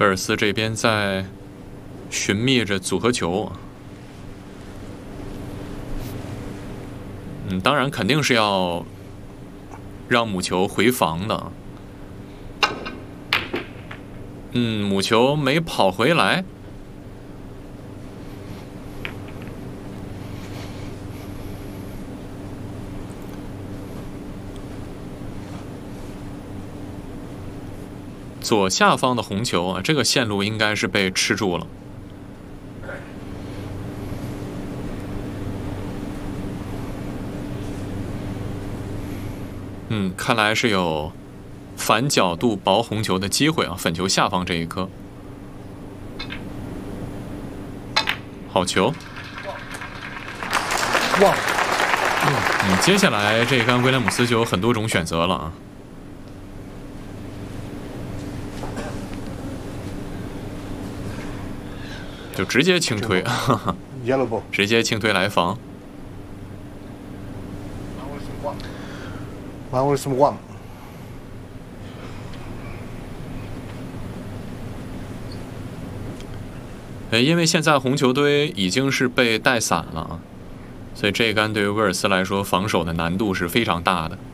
威尔斯这边在寻觅着组合球。当然肯定是要让母球回防的。母球没跑回来。左下方的红球啊，这个线路应该是被吃住了。看来是有反角度薄红球的机会啊！粉球下方这一颗，好球！ 哇！ 接下来这一杆威廉姆斯就有很多种选择了啊！就直接轻推，直接轻推来防。 One Wilson one。 因为现在红球堆已经是被带散了，所以这一杆对于威尔斯来说防守的难度是非常大的。